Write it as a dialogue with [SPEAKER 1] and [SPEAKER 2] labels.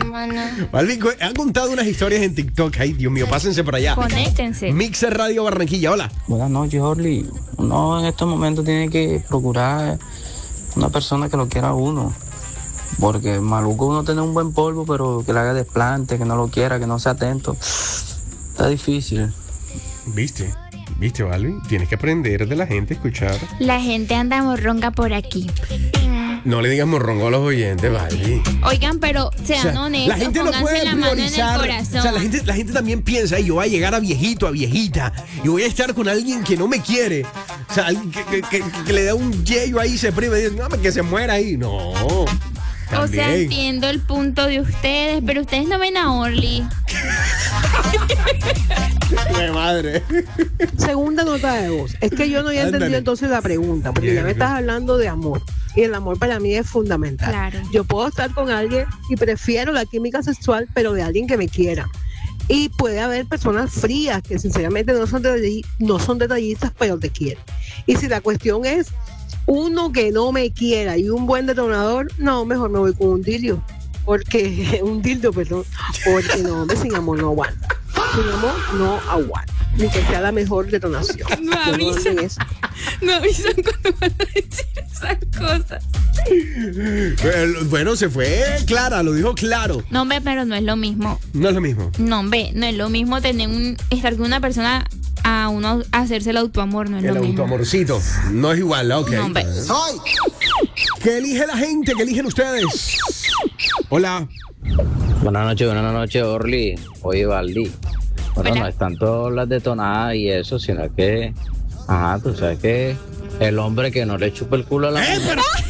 [SPEAKER 1] Balvin, han contado unas historias en TikTok. Ay, Dios mío, pásense por allá.
[SPEAKER 2] Conéctense.
[SPEAKER 1] Mixer Radio Barranquilla, hola.
[SPEAKER 3] Buenas noches, Orly. Uno en estos momentos tiene que procurar una persona que lo quiera a uno. Porque maluco uno tiene un buen polvo, pero que le haga desplante, que no lo quiera, que no sea atento. Está difícil.
[SPEAKER 1] ¿Viste, Balvin? Tienes que aprender de la gente, escuchar.
[SPEAKER 2] La gente anda morronga por aquí.
[SPEAKER 1] No le digas morrongo a los oyentes, Balvin.
[SPEAKER 2] Oigan, pero sean honestos,
[SPEAKER 1] la gente no puede
[SPEAKER 2] la mano en el
[SPEAKER 1] priorizar.
[SPEAKER 2] corazón.
[SPEAKER 1] O sea, la gente también piensa, yo voy a llegar a viejito, a viejita, y voy a estar con alguien que no me quiere. O sea, alguien que le da un yello ahí, se prime y dice, no, que se muera ahí. No.
[SPEAKER 2] O sea, entiendo el punto de ustedes, pero ustedes no ven a Orly.
[SPEAKER 1] ¡Qué madre!
[SPEAKER 4] Segunda nota de voz. Es que yo no había entendido entonces la pregunta, porque ya me estás hablando de amor. Y el amor para mí es fundamental.
[SPEAKER 2] Claro.
[SPEAKER 4] Yo puedo estar con alguien y prefiero la química sexual, pero de alguien que me quiera. Y puede haber personas frías que sinceramente no son detallistas, pero te quieren. Y si la cuestión es uno que no me quiera y un buen detonador, no, mejor me voy con un dildo. Porque no, hombre, sin amor no aguanta. Sin amor no aguanta. Ni que sea la mejor detonación.
[SPEAKER 2] No avisan cuando van a decir esas cosas.
[SPEAKER 1] Bueno, se fue Clara, lo dijo claro.
[SPEAKER 2] No, hombre, pero no es lo mismo.
[SPEAKER 1] No es lo mismo.
[SPEAKER 2] No, hombre, no es lo mismo estar con una persona a uno hacerse el autoamor, no es lo mismo.
[SPEAKER 1] El autoamorcito. No es igual, ok.
[SPEAKER 2] No, hombre.
[SPEAKER 1] ¿Qué elige la gente? ¿Qué eligen ustedes? Hola.
[SPEAKER 5] Buenas noches, Orly. Oye, Valdi. Bueno,
[SPEAKER 2] Hola.
[SPEAKER 5] no es tanto las detonadas y eso, sino que, tú sabes que el hombre que no le chupa el culo a la mujer.